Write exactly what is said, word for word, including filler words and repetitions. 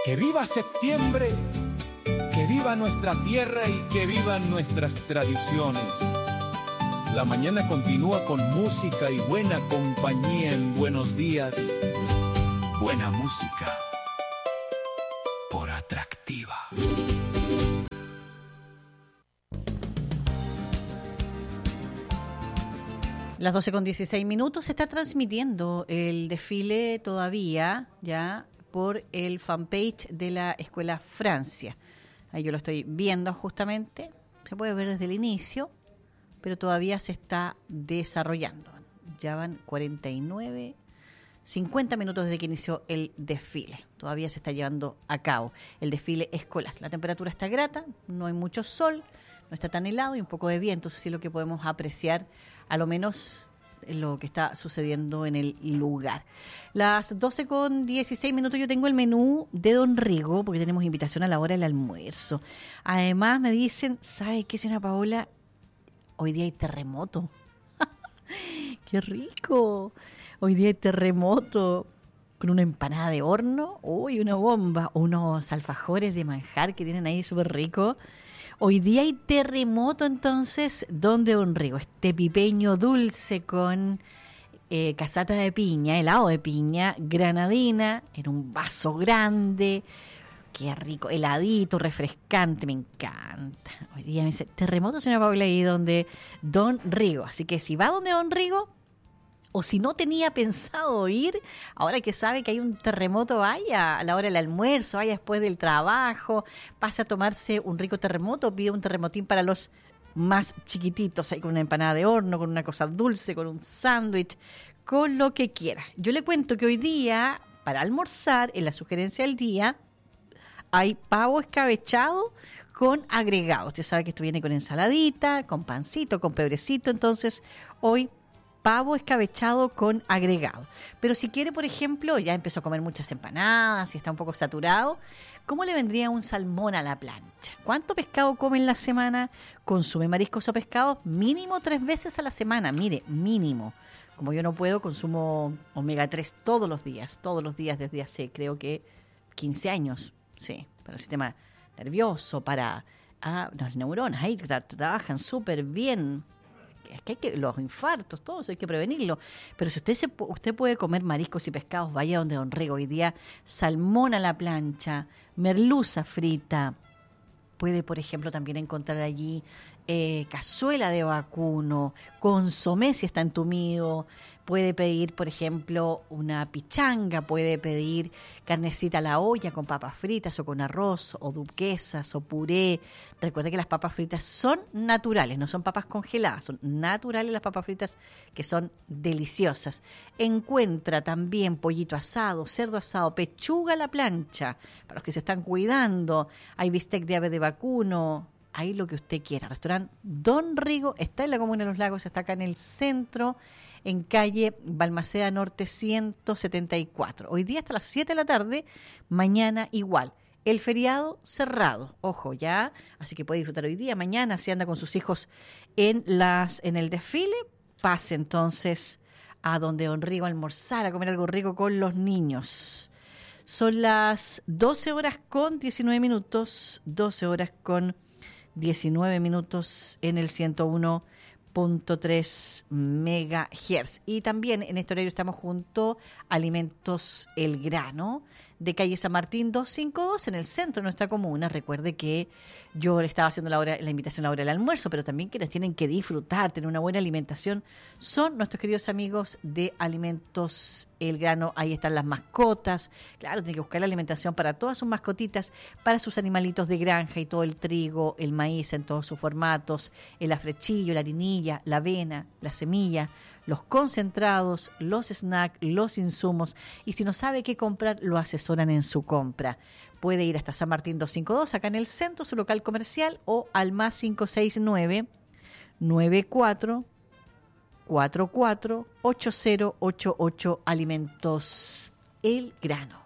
Que viva septiembre, que viva nuestra tierra y que vivan nuestras tradiciones. La mañana continúa con música y buena compañía en Buenos Días. Buena música por Atractiva. Las doce con dieciséis minutos se está transmitiendo el desfile todavía ya por el fanpage de la Escuela Francia. Ahí yo lo estoy viendo justamente. Se puede ver desde el inicio, pero todavía se está desarrollando. Ya van cuarenta y nueve, cincuenta minutos desde que inició el desfile. Todavía se está llevando a cabo el desfile escolar. La temperatura está grata, no hay mucho sol, no está tan helado y un poco de viento. Eso sí es lo que podemos apreciar, a lo menos lo que está sucediendo en el lugar. Las doce con dieciséis minutos yo tengo el menú de Don Rigo, porque tenemos invitación a la hora del almuerzo. Además me dicen, ¿sabe qué, señora Paola? Hoy día hay terremoto. ¡Qué rico! Hoy día hay terremoto con una empanada de horno, uy, una bomba, unos alfajores de manjar que tienen ahí súper rico. Hoy día hay terremoto, entonces, donde Don Rigo, este pipeño dulce con eh, casata de piña, helado de piña, granadina, en un vaso grande, qué rico, heladito, refrescante, me encanta. Hoy día me dice, terremoto, señora Paula, ahí donde Don Rigo. Así que si va donde Don Rigo, o si no tenía pensado ir, ahora que sabe que hay un terremoto, vaya a la hora del almuerzo, vaya después del trabajo, pase a tomarse un rico terremoto, pide un terremotín para los más chiquititos, ahí con una empanada de horno, con una cosa dulce, con un sándwich, con lo que quiera. Yo le cuento que hoy día, para almorzar, en la sugerencia del día, hay pavo escabechado con agregados. Usted sabe que esto viene con ensaladita, con pancito, con pebrecito, entonces hoy pavo escabechado con agregado. Pero si quiere, por ejemplo, ya empezó a comer muchas empanadas y está un poco saturado, ¿cómo le vendría un salmón a la plancha? ¿Cuánto pescado come en la semana? ¿Consume mariscos o pescados? Mínimo tres veces a la semana. Mire, mínimo. Como yo no puedo, consumo omega tres todos los días. Todos los días desde hace, creo que, quince años. Sí, para el sistema nervioso, para ah, las neuronas. Ahí tra- trabajan súper bien. Es que hay que, los infartos, todo eso hay que prevenirlo. Pero si usted se, usted puede comer mariscos y pescados, vaya donde Don Rigo. Hoy día, salmón a la plancha, merluza frita. Puede, por ejemplo, también encontrar allí eh, cazuela de vacuno, consomé si está entumido. Puede pedir, por ejemplo, una pichanga, puede pedir carnecita a la olla con papas fritas o con arroz, o duquesas, o puré. Recuerde que las papas fritas son naturales, no son papas congeladas, son naturales las papas fritas que son deliciosas. Encuentra también pollito asado, cerdo asado, pechuga a la plancha, para los que se están cuidando. Hay bistec de ave de vacuno, hay lo que usted quiera. Restaurante Don Rigo está en la Comuna de Los Lagos, está acá en el centro, en calle Balmaceda Norte ciento setenta y cuatro. Hoy día hasta las siete de la tarde, mañana igual. El feriado cerrado, ojo ya, así que puede disfrutar hoy día, mañana si anda con sus hijos en las en el desfile, pase entonces a donde Don Rigo a almorzar, a comer algo rico con los niños. Son las doce horas con diecinueve minutos, doce horas con diecinueve minutos en el ciento uno punto tres megahertz. Y también en este horario estamos junto a Alimentos El Grano, de calle San Martín doscientos cincuenta y dos, en el centro de nuestra comuna. Recuerde que yo le estaba haciendo la, hora, la invitación a la hora del almuerzo, pero también quienes tienen que disfrutar, tener una buena alimentación, son nuestros queridos amigos de Alimentos El Grano. Ahí están las mascotas. Claro, tiene que buscar la alimentación para todas sus mascotitas, para sus animalitos de granja y todo el trigo, el maíz en todos sus formatos, el afrechillo, la harinilla, la avena, la semilla, los concentrados, los snacks, los insumos. Y si no sabe qué comprar, lo asesoran en su compra. Puede ir hasta San Martín doscientos cincuenta y dos, acá en el centro, su local comercial, o al más cinco seis nueve, nueve cuatro cuatro cuatro, ocho cero ocho ocho. Alimentos El Grano.